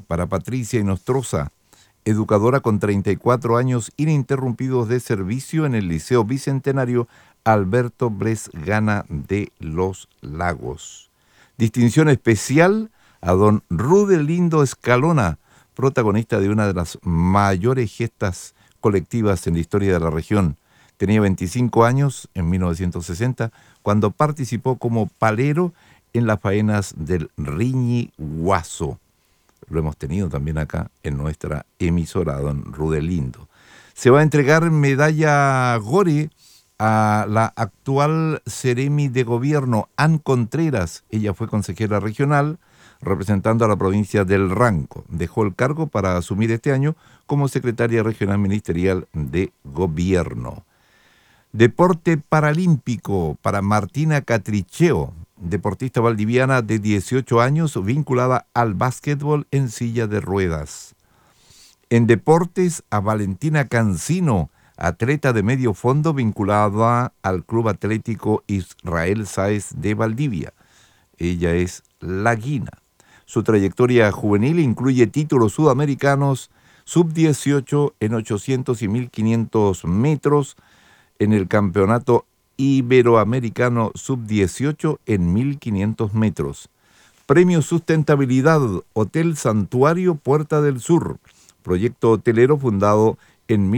para Patricia Inostroza, educadora con 34 años ininterrumpidos de servicio en el Liceo Bicentenario Alberto Bresgana de Los Lagos. Distinción especial a don Rudelindo Escalona, protagonista de una de las mayores gestas colectivas en la historia de la región. Tenía 25 años en 1960 cuando participó como palero en las faenas del Riñi Guaso. Lo hemos tenido también acá en nuestra emisora, don Rudelindo. Se va a entregar medalla Gore a la actual Seremi de Gobierno, Ann Contreras. Ella fue consejera regional representando a la provincia del Ranco. Dejó el cargo para asumir este año como secretaria regional ministerial de Gobierno. Deporte paralímpico para Martina Catricheo, deportista valdiviana de 18 años vinculada al básquetbol en silla de ruedas. En deportes, a Valentina Cancino, atleta de medio fondo vinculada al Club Atlético Israel Sáez de Valdivia. Ella es laguina. Su trayectoria juvenil incluye títulos sudamericanos sub-18 en 800 y 1500 metros, en el Campeonato Iberoamericano sub-18 en 1500 metros. Premio Sustentabilidad, Hotel Santuario Puerta del Sur, proyecto hotelero fundado en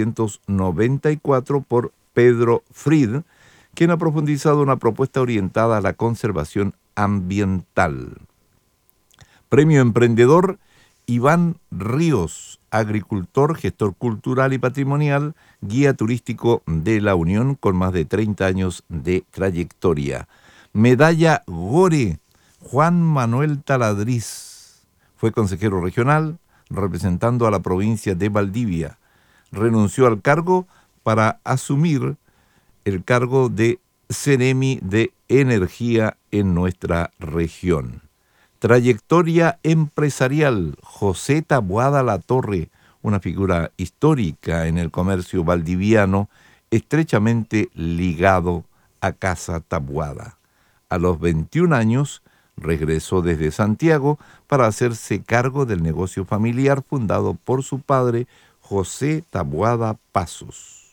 1994 por Pedro Fried, quien ha profundizado una propuesta orientada a la conservación ambiental. Premio Emprendedor, Iván Ríos, agricultor, gestor cultural y patrimonial, guía turístico de la Unión con más de 30 años de trayectoria. Medalla Gore, Juan Manuel Taladriz, fue consejero regional representando a la provincia de Valdivia. Renunció al cargo para asumir el cargo de Seremi de Energía en nuestra región. Trayectoria empresarial, José Taboada Latorre, una figura histórica en el comercio valdiviano, estrechamente ligado a Casa Taboada. A los 21 años regresó desde Santiago para hacerse cargo del negocio familiar fundado por su padre, José Taboada Pasos.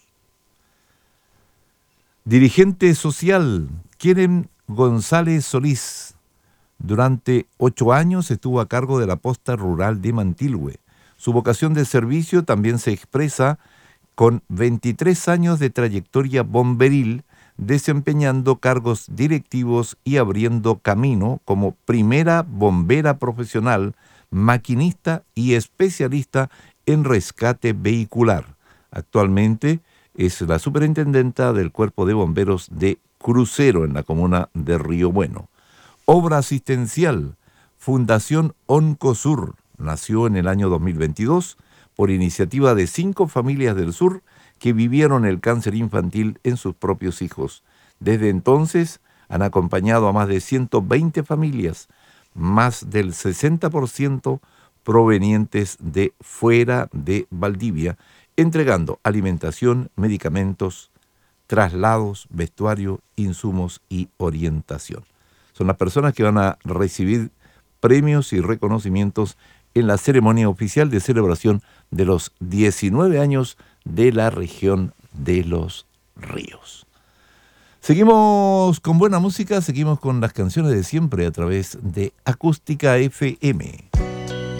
Dirigente social, Keren González Solís. Durante 8 años estuvo a cargo de la posta rural de Mantilhue. Su vocación de servicio también se expresa con 23 años de trayectoria bomberil, desempeñando cargos directivos y abriendo camino como primera bombera profesional, maquinista y especialista en rescate vehicular. Actualmente es la superintendenta del Cuerpo de Bomberos de Crucero en la comuna de Río Bueno. Obra asistencial, Fundación Oncosur, nació en el año 2022 por iniciativa de 5 familias del sur que vivieron el cáncer infantil en sus propios hijos. Desde entonces han acompañado a más de 120 familias, más del 60% provenientes de fuera de Valdivia, entregando alimentación, medicamentos, traslados, vestuario, insumos y orientación. Son las personas que van a recibir premios y reconocimientos en la ceremonia oficial de celebración de los 19 años de la región de los ríos. Seguimos con buena música, seguimos con las canciones de siempre a través de Acústica FM.